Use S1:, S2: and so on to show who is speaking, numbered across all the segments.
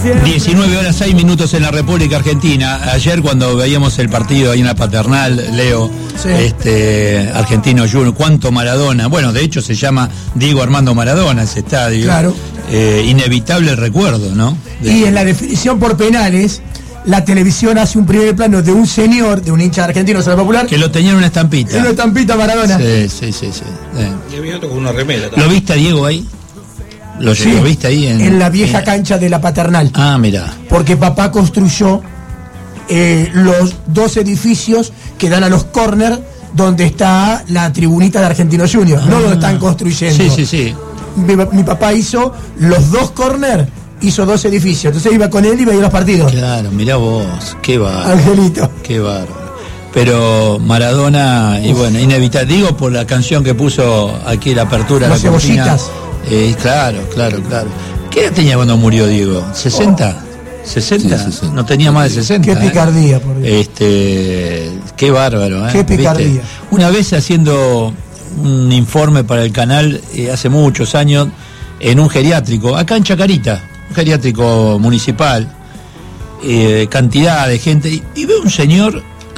S1: 19 horas 6 minutos en la República Argentina. Ayer cuando veíamos el partido ahí en la Paternal, Leo, Argentino Junior, ¿cuánto Maradona? Bueno, de hecho se llama Diego Armando Maradona ese estadio.
S2: Claro.
S1: Inevitable recuerdo, ¿no?
S2: Y en la definición por penales, la televisión hace un primer plano de un señor, de un hincha argentino, ¿será popular?
S1: Que lo tenía en una estampita.
S2: En una estampita Maradona.
S1: Sí.
S3: Y había otro con una remera
S1: ¿Lo
S3: también.
S1: viste a Diego ahí? ¿Lo viste ahí?
S2: En la vieja cancha de la Paternal.
S1: Ah, mirá.
S2: Porque papá construyó los 2 edificios que dan a los corners donde está la tribunita de Argentino Junior. No lo están construyendo.
S1: Sí.
S2: Mi papá hizo los 2 corners, hizo 2 edificios. Entonces iba con él y veía los partidos.
S1: Claro, mirá vos, qué bárbaro.
S2: Angelito.
S1: Qué bárbaro. Pero Maradona, y bueno, inevitable. Digo por la canción que puso aquí la apertura.
S2: Los
S1: la
S2: cebollitas.
S1: Claro. ¿Qué edad tenía cuando murió Diego? ¿60? ¿60?
S4: Sí, 60.
S1: No tenía más de 60.
S2: Qué picardía, por Dios.
S1: Qué bárbaro,
S2: Qué picardía.
S1: ¿Viste? Una vez haciendo un informe para el canal, hace muchos años, en un geriátrico, acá en Chacarita, un geriátrico municipal, cantidad de gente, y veo un señor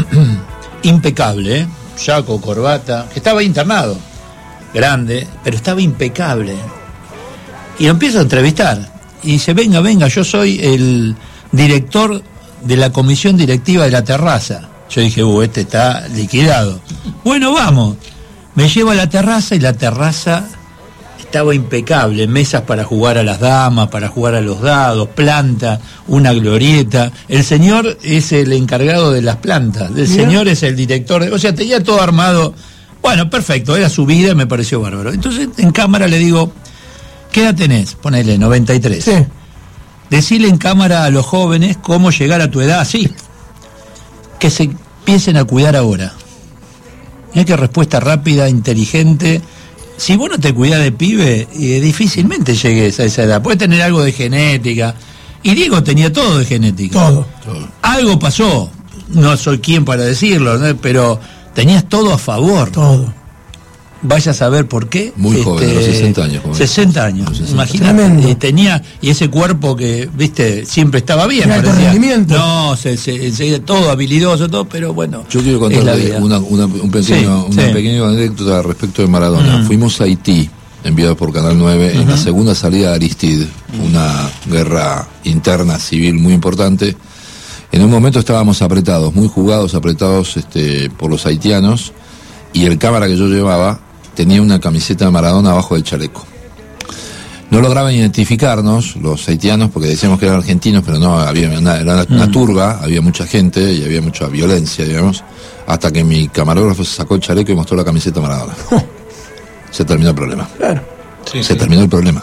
S1: impecable, saco, corbata, que estaba internado, grande, pero estaba impecable. Y lo empiezo a entrevistar. Y dice, venga, yo soy el director de la comisión directiva de la terraza. Yo dije, este está liquidado. Bueno, vamos. Me llevo a la terraza y la terraza estaba impecable. Mesas para jugar a las damas, para jugar a los dados, planta, una glorieta. El señor es el encargado de las plantas. El señor es el director. O sea, tenía todo armado. Bueno, perfecto, era su vida y me pareció bárbaro. Entonces, en cámara le digo, ¿qué edad tenés? Ponele, 93.
S2: Sí.
S1: Decile en cámara a los jóvenes cómo llegar a tu edad así. Que se empiecen a cuidar ahora. Mirá qué respuesta rápida, inteligente. Si vos no te cuidás de pibe, difícilmente llegues a esa edad. Puedes tener algo de genética. Y Diego tenía todo de genética.
S2: Todo.
S1: Algo pasó. No soy quien para decirlo, ¿no? Pero tenías todo a favor.
S2: Todo.
S1: Vaya a saber por qué.
S4: Muy joven, a los 60 años. Joven.
S1: 60 años, imagínate. Tenía, y ese cuerpo que, viste, siempre estaba bien.
S2: Alto rendimiento.
S1: No, todo habilidoso, todo, pero bueno.
S4: Yo quiero contarle una pequeña anécdota respecto de Maradona. Fuimos a Haití, enviados por Canal 9, en la segunda salida de Aristide, una guerra interna civil muy importante. En un momento estábamos apretados, muy jugados, apretados por los haitianos, y el cámara que yo llevaba tenía una camiseta de Maradona abajo del chaleco. No lograban identificarnos los haitianos porque decíamos que eran argentinos, pero no, era una turba, había mucha gente y había mucha violencia, digamos, hasta que mi camarógrafo se sacó el chaleco y mostró la camiseta de Maradona. Se terminó el problema.
S2: Claro.
S4: Terminó el problema.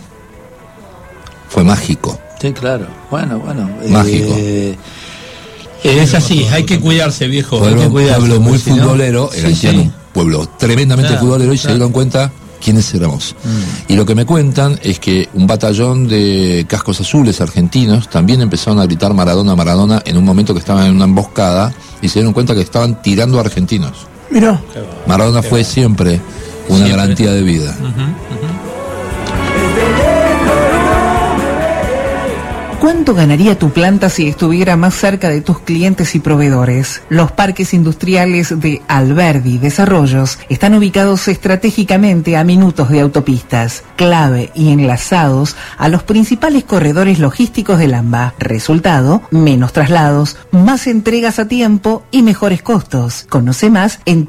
S4: Fue mágico.
S1: Sí, claro. Bueno.
S4: Mágico.
S1: Es así, hay que cuidarse, viejo.
S4: Pueblo muy futbolero, el haitiano, pueblo tremendamente futbolero, y se dieron cuenta quiénes éramos. Y lo que me cuentan es que un batallón de cascos azules argentinos también empezaron a gritar Maradona en un momento que estaban en una emboscada y se dieron cuenta que estaban tirando a argentinos.
S2: Mirá.
S4: Maradona fue siempre una garantía de vida.
S5: ¿Cuánto ganaría tu planta si estuviera más cerca de tus clientes y proveedores? Los parques industriales de Alberdi Desarrollos están ubicados estratégicamente a minutos de autopistas, clave y enlazados a los principales corredores logísticos del AMBA. Resultado, menos traslados, más entregas a tiempo y mejores costos. Conoce más en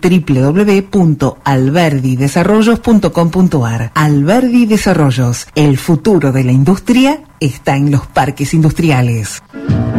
S5: www.alberdidesarrollos.com.ar. Alberdi Desarrollos, el futuro de la industria está en los parques industriales.